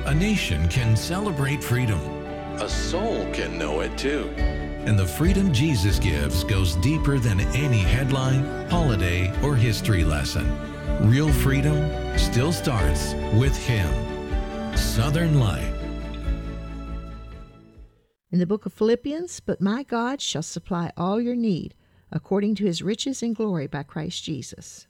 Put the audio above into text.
A nation can celebrate freedom. A soul can know it too. And the freedom Jesus gives goes deeper than any headline, holiday, or history lesson. Real freedom still starts with Him. Southern Light. In the book of Philippians, "But my God shall supply all your need, according to His riches in glory by Christ Jesus."